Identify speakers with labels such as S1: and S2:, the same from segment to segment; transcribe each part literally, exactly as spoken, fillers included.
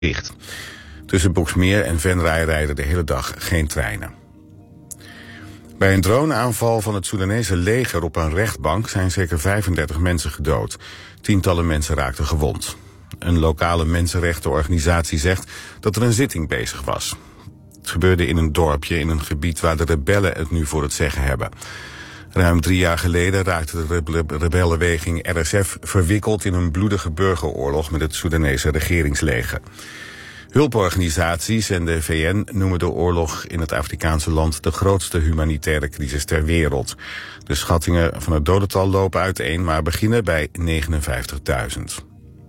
S1: dicht. Tussen Boxmeer en Venray rijden de hele dag geen treinen. Bij een droneaanval van het Soedanese leger op een rechtbank zijn zeker vijfendertig mensen gedood. Tientallen mensen raakten gewond. Een lokale mensenrechtenorganisatie zegt dat er een zitting bezig was. Het gebeurde in een dorpje in een gebied waar de rebellen het nu voor het zeggen hebben. Ruim drie jaar geleden raakte de rebellenbeweging R S F verwikkeld in een bloedige burgeroorlog met het Soedanese regeringsleger. Hulporganisaties en de V N noemen de oorlog in het Afrikaanse land de grootste humanitaire crisis ter wereld. De schattingen van het dodental lopen uiteen, maar beginnen bij negenenvijftigduizend.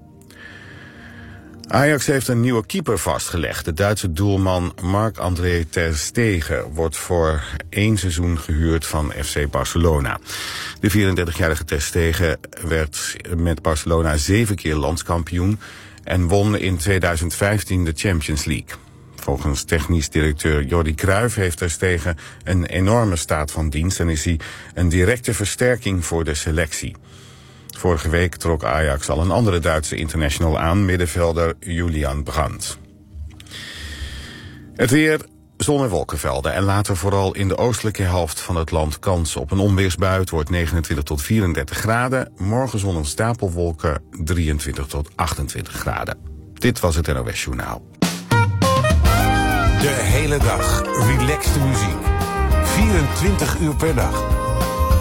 S1: Ajax heeft een nieuwe keeper vastgelegd. De Duitse doelman Marc-André ter Stegen wordt voor één seizoen gehuurd van F C Barcelona. De vierendertigjarige ter Stegen werd met Barcelona zeven keer landskampioen en won in tweeduizend vijftien de Champions League. Volgens technisch directeur Jordi Cruijff heeft ter Stegen een enorme staat van dienst en is hij een directe versterking voor de selectie. Vorige week trok Ajax al een andere Duitse international aan, middenvelder Julian Brandt. Het weer, zon- en wolkenvelden en later vooral in de oostelijke helft van het land kans op een onweersbui. Het wordt negenentwintig tot vierendertig graden. Morgen zon en stapelwolken, drieëntwintig tot achtentwintig graden. Dit was het N O S Journaal.
S2: De hele dag relaxte muziek. vierentwintig uur per dag.